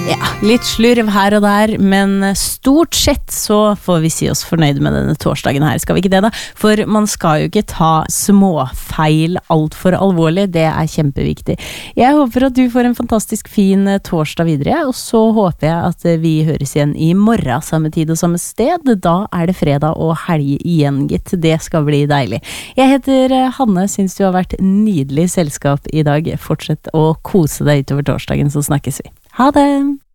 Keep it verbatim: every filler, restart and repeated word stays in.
Ja, litt slurv her og der, men stort sett så får vi si oss fornøyde med denne torsdagen her, skal vi ikke det da? For man skal jo ikke ta småfeil alt for alvorlig, det er kjempeviktig. Jeg håper at du får en fantastisk fin torsdag videre, og så håper jeg at vi høres igjen i morgen, samme tid og samme sted. Da er det fredag og helg igjen, gitt. Det skal bli deilig. Jeg heter Hanne, synes du har vært nydelig selskap i dag. Fortsett å kose deg utover torsdagen, så snakkes vi. Ha det!